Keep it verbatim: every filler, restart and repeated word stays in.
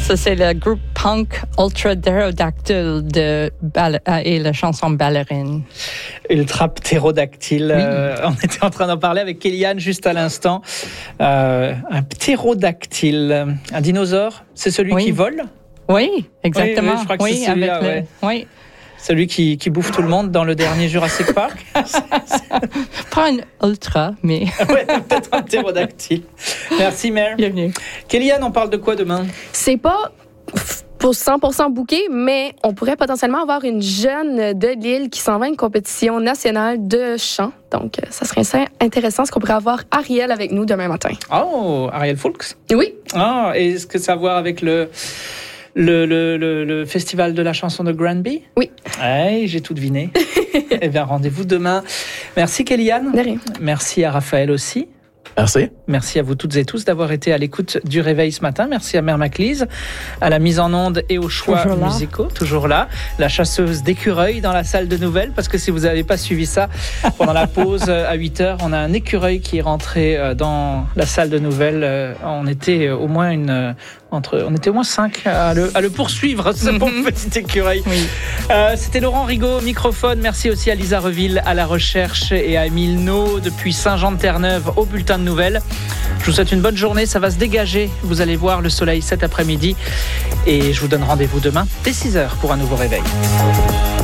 Ça, c'est le groupe punk Ultra Pterodactyl de Ball- et la chanson Ballerine. Ultra Pterodactyl. Oui. Euh, on était en train d'en parler avec Kéliane juste à l'instant. Euh, un ptérodactyle, un dinosaure, c'est celui Oui. qui vole? Oui, exactement. Oui, oui, je crois que oui, c'est celui-là, avec le- ouais. oui. Celui qui, qui bouffe tout le monde dans le dernier Jurassic Park? Pas un ultra, mais Ouais, peut-être un ptérodactyle. Merci, Mère. bienvenue. Kéliane, on parle de quoi demain? C'est pas pour cent pour cent booké, mais on pourrait potentiellement avoir une jeune de Lille qui s'en va à une compétition nationale de chant. Donc, euh, ça serait assez intéressant. Est-ce qu'on pourrait avoir Ariel avec nous demain matin? Oh, Ariel Foulks. Oui. Ah, et est-ce que ça a à voir avec le, le, le, le, le festival de la chanson de Granby? Oui. Ouais, j'ai tout deviné. Eh bien, rendez-vous demain. Merci, Kéliane. De rien. Merci à Raphaël aussi. Merci. Merci à vous toutes et tous d'avoir été à l'écoute du Réveil ce matin. Merci à Mère Maclise, à la mise en onde et aux choix Toujours là. musicaux. Toujours là. La chasseuse d'écureuils dans la salle de nouvelles, parce que si vous n'avez pas suivi ça, pendant la pause à huit heures, on a un écureuil qui est rentré dans la salle de nouvelles. On était au moins une... Entre, on était au moins cinq à le, à le poursuivre, ce Mhm. pauvre petit écureuil. Oui. Euh, c'était Laurent Rigaud, microphone. Merci aussi à Lisa Reville à la recherche et à Émile No depuis Saint-Jean-de-Terre-Neuve au bulletin de nouvelles. Je vous souhaite une bonne journée, ça va se dégager. Vous allez voir le soleil cet après-midi et je vous donne rendez-vous demain dès six heures pour un nouveau réveil.